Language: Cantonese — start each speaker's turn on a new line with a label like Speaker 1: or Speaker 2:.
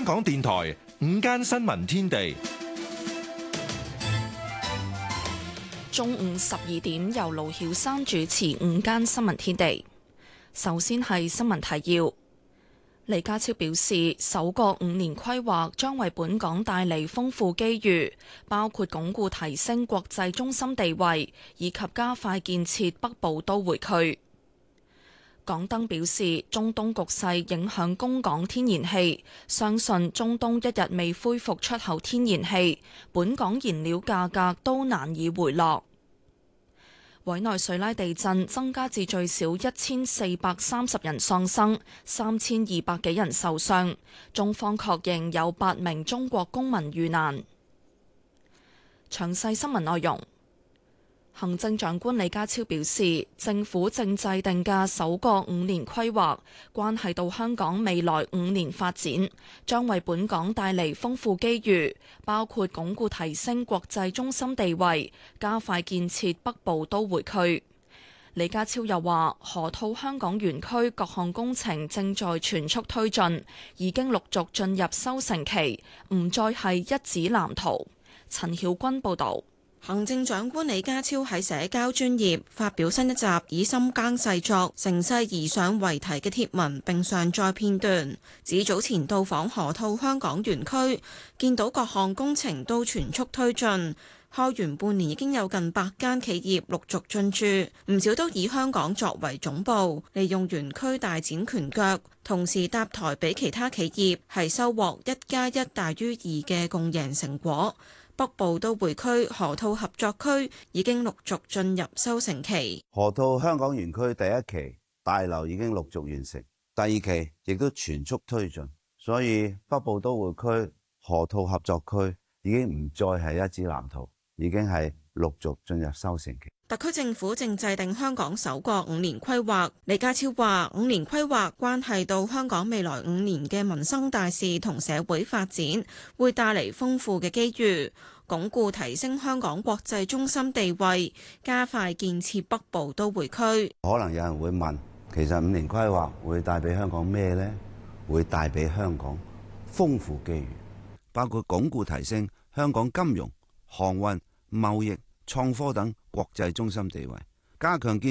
Speaker 1: 港電台午間新聞天地，
Speaker 2: 中午12點由盧曉珊主持午間新聞天地。首先係新聞提要。李家超表示，首個5年規劃將為本港帶嚟豐富機遇，包括鞏固提升國際中心地位，以及加快建設北部都會區。港燈表示，中東局勢影響供港天然氣，相信中東一日未恢復出口天然氣，本港燃料價格都難以回落。委內瑞拉地震增加至最少1430人喪生，3200幾人受傷。中方確認有8名中國公民遇難。詳細新聞內容。行政長官李家超表示，政府正制定嘅首個5年規劃，關係到香港未來5年發展，將為本港帶嚟豐富機遇，包括鞏固提升國際中心地位，加快建設北部都會區。李家超又話，河套香港園區各項工程正在全速推進，已經陸續進入收成期，唔再係一紙藍圖。陳曉君報導。
Speaker 3: 行政長官李家超喺社交專頁發表新一集以深耕細作、乘勢而上為題嘅貼文，並上載片段，指早前到訪河套香港園區，見到各項工程都全速推進，開園半年已經有近100間企業陸續進駐，唔少都以香港作為總部，利用園區大展拳腳，同時搭台俾其他企業，係收穫1+1大於2嘅共贏成果。北部都會區河套合作區已經陸續進入收成期。
Speaker 4: 河套香港園區第一期大樓已經陸續完成，第二期亦都全速推進，所以北部都會區河套合作區已經唔再係一紙藍圖，已經係陸續進入收成期。
Speaker 3: 特區政府正制定香港首個5年規劃。李家超話：5年規劃關係到香港未來5年嘅民生大事同社會發展，會帶嚟豐富嘅機遇，鞏固提升香港國際中心地位，加快建設北部都會區。
Speaker 4: 可能有人會問，其實5年規劃會帶俾香港咩呢？會帶俾香港豐富機遇，包括鞏固提升香港金融、航運、貿易、創科等國際中心地位，加強建